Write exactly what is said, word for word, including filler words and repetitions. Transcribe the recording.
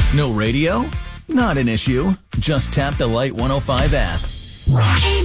No radio? Not an issue. Just tap the Light one oh five app.